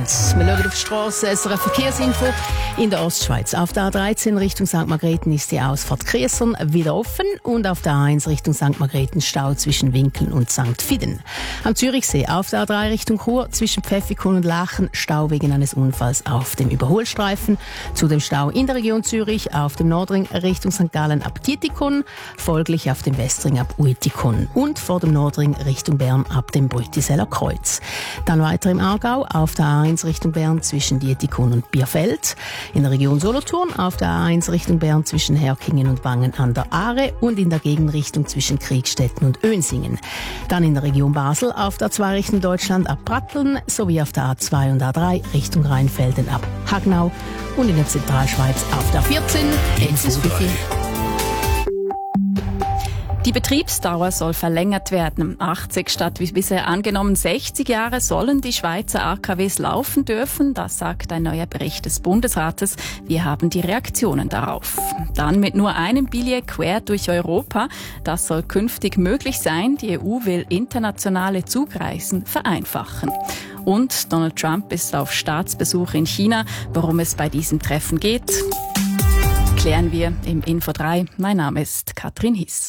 Wir schauen auf die Strasse, es ist eine Verkehrsinfo in der Ostschweiz. Auf der A13 Richtung St. Margrethen ist die Ausfahrt Kriessern wieder offen und auf der A1 Richtung St. Margrethen Stau zwischen Winkeln und St. Fiden. Am Zürichsee auf der A3 Richtung Chur zwischen Pfäffikon und Lachen Stau wegen eines Unfalls auf dem Überholstreifen. Zu dem Stau in der Region Zürich auf dem Nordring Richtung St. Gallen ab Tietikon, folglich auf dem Westring ab Uitikon und vor dem Nordring Richtung Bern ab dem Brütiseller Kreuz. Dann weiter im Aargau auf der A1 Richtung Bern zwischen Tietikon und Bierfeld. In der Region Solothurn auf der A1 Richtung Bern zwischen Herkingen und Wangen an der Aare und in der Gegenrichtung zwischen Kriegstetten und Önsingen. Dann in der Region Basel auf der A2 Richtung Deutschland ab Pratteln sowie auf der A2 und A3 Richtung Rheinfelden ab Hagnau und in der Zentralschweiz auf der 14 in Zürich. Die Betriebsdauer soll verlängert werden. 80 statt wie bisher angenommen 60 Jahre sollen die Schweizer AKWs laufen dürfen. Das sagt ein neuer Bericht des Bundesrates. Wir haben die Reaktionen darauf. Dann mit nur einem Billett quer durch Europa. Das soll künftig möglich sein. Die EU will internationale Zugreisen vereinfachen. Und Donald Trump ist auf Staatsbesuch in China. Worum es bei diesem Treffen geht, klären wir im Info 3. Mein Name ist Katrin Hiss.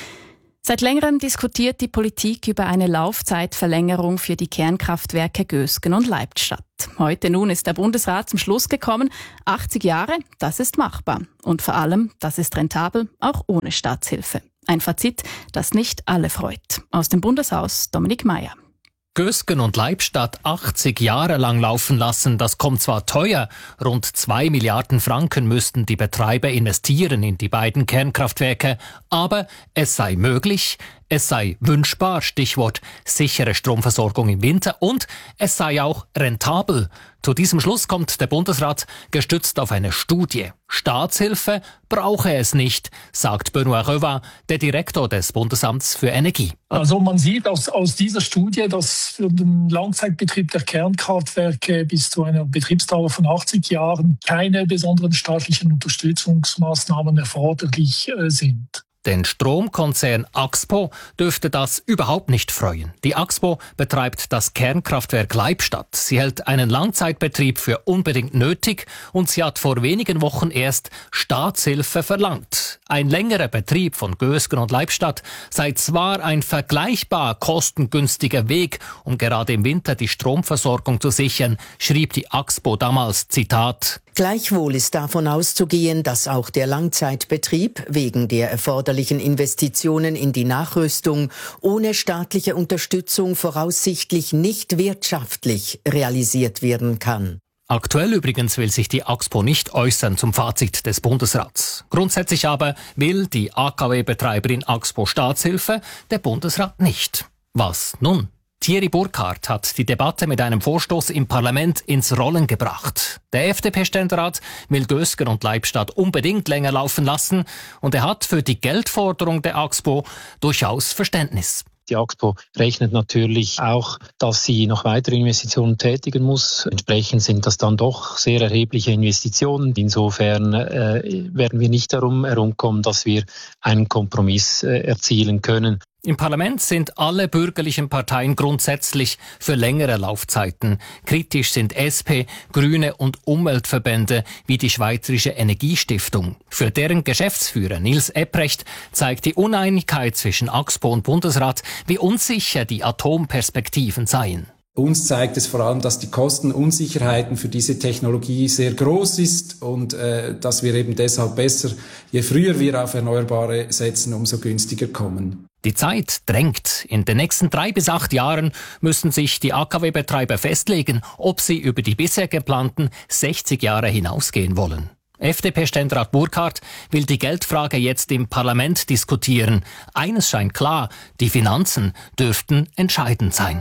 Seit längerem diskutiert die Politik über eine Laufzeitverlängerung für die Kernkraftwerke Gösgen und Leibstadt. Heute nun ist der Bundesrat zum Schluss gekommen, 80 Jahre, das ist machbar. Und vor allem, das ist rentabel, auch ohne Staatshilfe. Ein Fazit, das nicht alle freut. Aus dem Bundeshaus Dominik Meier. Gösgen und Leibstadt 80 Jahre lang laufen lassen, das kommt zwar teuer, rund 2 Milliarden Franken müssten die Betreiber investieren in die beiden Kernkraftwerke, aber es sei möglich, es sei wünschbar, Stichwort sichere Stromversorgung im Winter, und es sei auch rentabel. Zu diesem Schluss kommt der Bundesrat gestützt auf eine Studie. Staatshilfe brauche es nicht, sagt Benoît Revin, der Direktor des Bundesamts für Energie. Also man sieht aus dieser Studie, dass für den Langzeitbetrieb der Kernkraftwerke bis zu einer Betriebsdauer von 80 Jahren keine besonderen staatlichen Unterstützungsmaßnahmen erforderlich sind. Den Stromkonzern Axpo dürfte das überhaupt nicht freuen. Die Axpo betreibt das Kernkraftwerk Leibstadt. Sie hält einen Langzeitbetrieb für unbedingt nötig und sie hat vor wenigen Wochen erst Staatshilfe verlangt. Ein längerer Betrieb von Gösgen und Leibstadt sei zwar ein vergleichbar kostengünstiger Weg, um gerade im Winter die Stromversorgung zu sichern, schrieb die Axpo damals, Zitat: Gleichwohl ist davon auszugehen, dass auch der Langzeitbetrieb wegen der erforderlichen Investitionen in die Nachrüstung ohne staatliche Unterstützung voraussichtlich nicht wirtschaftlich realisiert werden kann. Aktuell übrigens will sich die Axpo nicht äußern zum Fazit des Bundesrats. Grundsätzlich aber will die AKW-Betreiberin Axpo Staatshilfe, der Bundesrat nicht. Was nun? Thierry Burkhardt hat die Debatte mit einem Vorstoß im Parlament ins Rollen gebracht. Der FDP-Ständerat will Gösgen und Leibstadt unbedingt länger laufen lassen und er hat für die Geldforderung der Axpo durchaus Verständnis. Die Axpo rechnet natürlich auch, dass sie noch weitere Investitionen tätigen muss. Entsprechend sind das dann doch sehr erhebliche Investitionen. Insofern werden wir nicht darum herumkommen, dass wir einen Kompromiss erzielen können. Im Parlament sind alle bürgerlichen Parteien grundsätzlich für längere Laufzeiten. Kritisch sind SP, Grüne und Umweltverbände wie die Schweizerische Energiestiftung. Für deren Geschäftsführer Nils Epprecht zeigt die Uneinigkeit zwischen Axpo und Bundesrat, wie unsicher die Atomperspektiven seien. Uns zeigt es vor allem, dass die Kostenunsicherheiten für diese Technologie sehr groß ist und dass wir eben deshalb besser, je früher wir auf Erneuerbare setzen, umso günstiger kommen. Die Zeit drängt. In den nächsten 3 bis 8 Jahren müssen sich die AKW-Betreiber festlegen, ob sie über die bisher geplanten 60 Jahre hinausgehen wollen. FDP-Ständerat Burkhardt will die Geldfrage jetzt im Parlament diskutieren. Eines scheint klar, die Finanzen dürften entscheidend sein.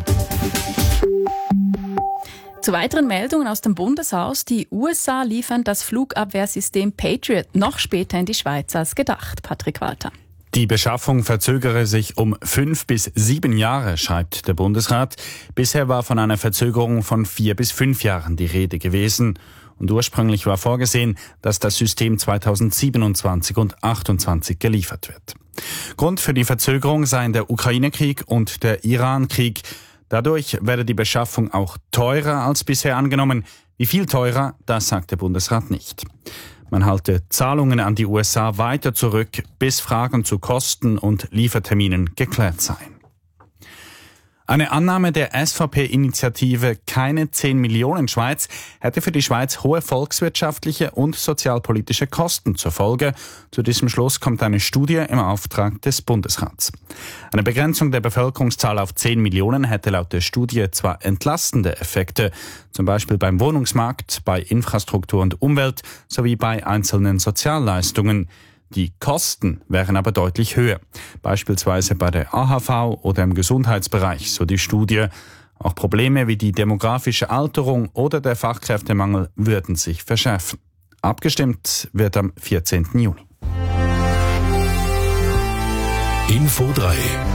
Zu weiteren Meldungen aus dem Bundeshaus. Die USA liefern das Flugabwehrsystem Patriot noch später in die Schweiz als gedacht. Patrick Walter. Die Beschaffung verzögere sich um 5 bis 7 Jahre, schreibt der Bundesrat. Bisher war von einer Verzögerung von 4 bis 5 Jahren die Rede gewesen. Und ursprünglich war vorgesehen, dass das System 2027 und 2028 geliefert wird. Grund für die Verzögerung seien der Ukraine-Krieg und der Iran-Krieg. Dadurch werde die Beschaffung auch teurer als bisher angenommen. Wie viel teurer, das sagt der Bundesrat nicht. Man halte Zahlungen an die USA weiter zurück, bis Fragen zu Kosten und Lieferterminen geklärt seien. Eine Annahme der SVP-Initiative Keine 10 Millionen Schweiz hätte für die Schweiz hohe volkswirtschaftliche und sozialpolitische Kosten zur Folge. Zu diesem Schluss kommt eine Studie im Auftrag des Bundesrats. Eine Begrenzung der Bevölkerungszahl auf 10 Millionen hätte laut der Studie zwar entlastende Effekte, zum Beispiel beim Wohnungsmarkt, bei Infrastruktur und Umwelt sowie bei einzelnen Sozialleistungen. Die Kosten wären aber deutlich höher, beispielsweise bei der AHV oder im Gesundheitsbereich, so die Studie. Auch Probleme wie die demografische Alterung oder der Fachkräftemangel würden sich verschärfen. Abgestimmt wird am 14. Juni. Info 3.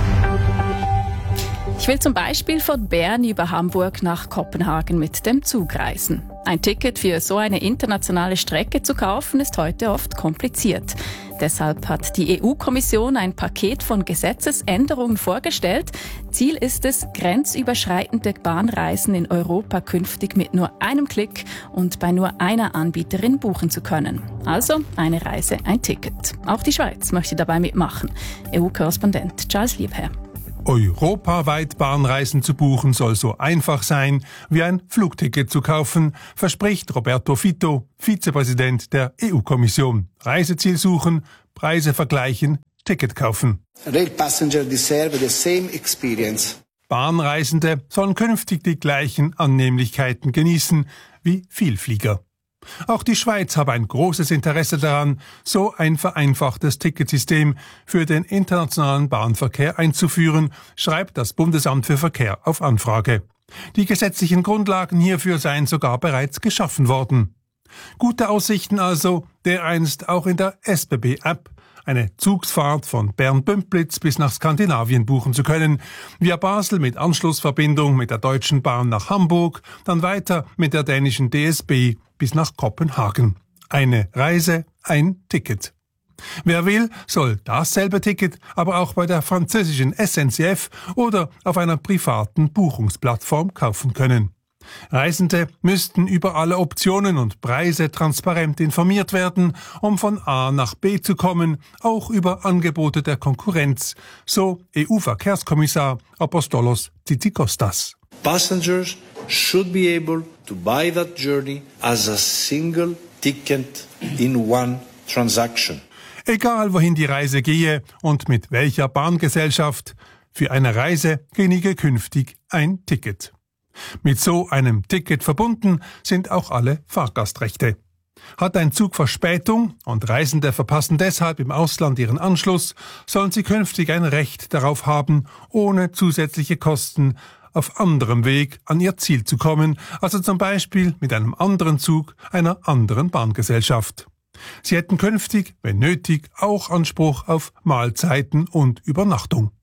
Ich will zum Beispiel von Bern über Hamburg nach Kopenhagen mit dem Zug reisen. Ein Ticket für so eine internationale Strecke zu kaufen, ist heute oft kompliziert. Deshalb hat die EU-Kommission ein Paket von Gesetzesänderungen vorgestellt. Ziel ist es, grenzüberschreitende Bahnreisen in Europa künftig mit nur einem Klick und bei nur einer Anbieterin buchen zu können. Also eine Reise, ein Ticket. Auch die Schweiz möchte dabei mitmachen. EU-Korrespondent Charles Liebherr. Europaweit Bahnreisen zu buchen soll so einfach sein, wie ein Flugticket zu kaufen, verspricht Roberto Fitto, Vizepräsident der EU-Kommission. Reiseziel suchen, Preise vergleichen, Ticket kaufen. Rail passenger deserve the same experience. Bahnreisende sollen künftig die gleichen Annehmlichkeiten genießen wie Vielflieger. Auch die Schweiz habe ein großes Interesse daran, so ein vereinfachtes Ticketsystem für den internationalen Bahnverkehr einzuführen, schreibt das Bundesamt für Verkehr auf Anfrage. Die gesetzlichen Grundlagen hierfür seien sogar bereits geschaffen worden. Gute Aussichten also, dereinst auch in der SBB-App eine Zugsfahrt von Bern-Bümplitz bis nach Skandinavien buchen zu können, via Basel mit Anschlussverbindung mit der Deutschen Bahn nach Hamburg, dann weiter mit der dänischen DSB bis nach Kopenhagen. Eine Reise, ein Ticket. Wer will, soll dasselbe Ticket aber auch bei der französischen SNCF oder auf einer privaten Buchungsplattform kaufen können. Reisende müssten über alle Optionen und Preise transparent informiert werden, um von A nach B zu kommen, auch über Angebote der Konkurrenz, so EU-Verkehrskommissar Apostolos Tzitzikostas. Passengers should be able to buy that journey as a single ticket in one transaction. Egal wohin die Reise gehe und mit welcher Bahngesellschaft, für eine Reise genüge künftig ein Ticket. Mit so einem Ticket verbunden sind auch alle Fahrgastrechte. Hat ein Zug Verspätung und Reisende verpassen deshalb im Ausland ihren Anschluss, sollen sie künftig ein Recht darauf haben, ohne zusätzliche Kosten auf anderem Weg an ihr Ziel zu kommen, also zum Beispiel mit einem anderen Zug einer anderen Bahngesellschaft. Sie hätten künftig, wenn nötig, auch Anspruch auf Mahlzeiten und Übernachtung.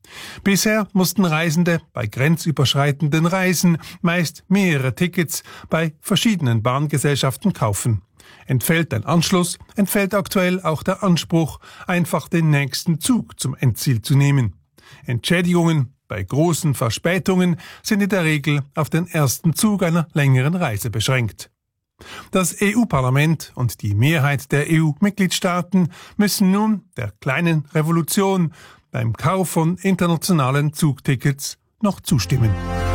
Bisher mussten Reisende bei grenzüberschreitenden Reisen meist mehrere Tickets bei verschiedenen Bahngesellschaften kaufen. Entfällt ein Anschluss, entfällt aktuell auch der Anspruch, einfach den nächsten Zug zum Endziel zu nehmen. Entschädigungen bei großen Verspätungen sind in der Regel auf den ersten Zug einer längeren Reise beschränkt. Das EU-Parlament und die Mehrheit der EU-Mitgliedstaaten müssen nun der kleinen Revolution beim Kauf von internationalen Zugtickets noch zustimmen.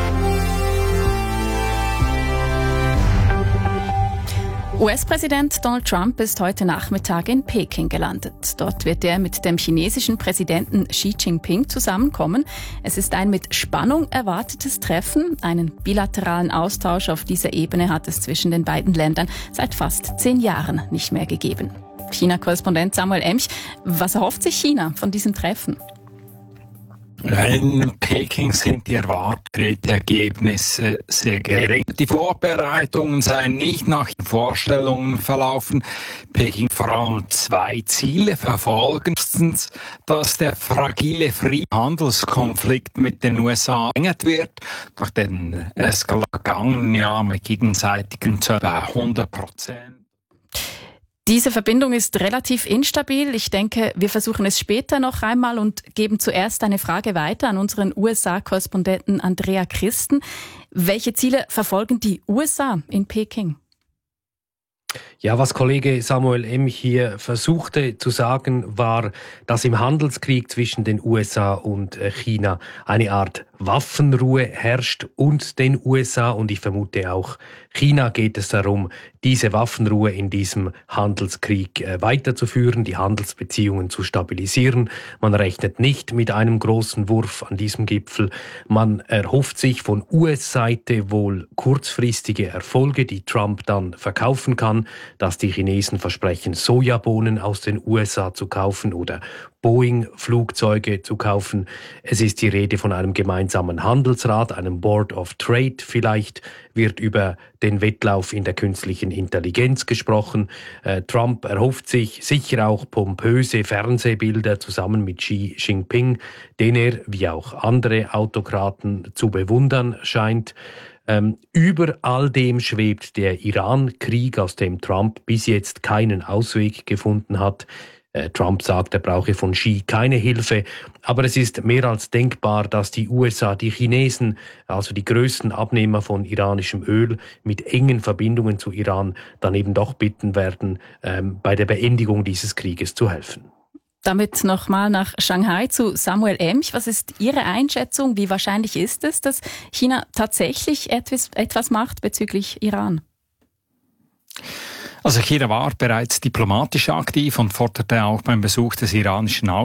US-Präsident Donald Trump ist heute Nachmittag in Peking gelandet. Dort wird er mit dem chinesischen Präsidenten Xi Jinping zusammenkommen. Es ist ein mit Spannung erwartetes Treffen. Einen bilateralen Austausch auf dieser Ebene hat es zwischen den beiden Ländern seit fast 10 Jahren nicht mehr gegeben. China-Korrespondent Samuel Emch, was erhofft sich China von diesem Treffen? In Peking sind die Ergebnisse sehr gering. Die Vorbereitungen seien nicht nach den Vorstellungen verlaufen. Peking vor allem 2 Ziele verfolgen. Erstens, dass der fragile Friedenshandelskonflikt mit den USA verlängert wird. Nach den vergangenen Jahren mit gegenseitigen 100%. Diese Verbindung ist relativ instabil. Ich denke, wir versuchen es später noch einmal und geben zuerst eine Frage weiter an unseren USA-Korrespondenten Andrea Christen. Welche Ziele verfolgen die USA in Peking? Ja, was Kollege Samuel Emch hier versuchte zu sagen, war, dass im Handelskrieg zwischen den USA und China eine Art Waffenruhe herrscht und den USA, und ich vermute auch China, geht es darum, diese Waffenruhe in diesem Handelskrieg weiterzuführen, die Handelsbeziehungen zu stabilisieren. Man rechnet nicht mit einem großen Wurf an diesem Gipfel. Man erhofft sich von US-Seite wohl kurzfristige Erfolge, die Trump dann verkaufen kann, dass die Chinesen versprechen, Sojabohnen aus den USA zu kaufen oder Boeing-Flugzeuge zu kaufen. Es ist die Rede von einem gemeinsamen Handelsrat, einem Board of Trade. Vielleicht wird über den Wettlauf in der künstlichen Intelligenz gesprochen. Trump erhofft sich sicher auch pompöse Fernsehbilder zusammen mit Xi Jinping, den er, wie auch andere Autokraten, zu bewundern scheint. Über all dem schwebt der Iran-Krieg, aus dem Trump bis jetzt keinen Ausweg gefunden hat. Trump sagt, er brauche von Xi keine Hilfe, aber es ist mehr als denkbar, dass die USA die Chinesen, also die größten Abnehmer von iranischem Öl mit engen Verbindungen zu Iran, dann eben doch bitten werden, bei der Beendigung dieses Krieges zu helfen. Damit nochmal nach Shanghai zu Samuel Emch. Was ist Ihre Einschätzung? Wie wahrscheinlich ist es, dass China tatsächlich etwas macht bezüglich Iran? Also China war bereits diplomatisch aktiv und forderte auch beim Besuch des iranischen